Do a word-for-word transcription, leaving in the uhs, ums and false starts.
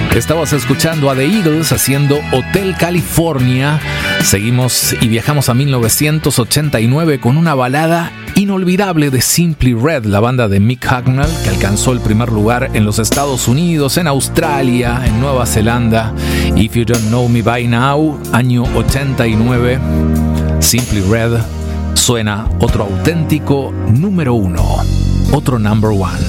Estabas escuchando a The Eagles haciendo Hotel California. Seguimos y viajamos a mil novecientos ochenta y nueve con una balada inolvidable de Simply Red, la banda de Mick Hucknall, que alcanzó el primer lugar en los Estados Unidos, en Australia, en Nueva Zelanda. If You Don't Know Me By Now, año ochenta y nueve. Simply Red, suena otro auténtico número uno, otro number one.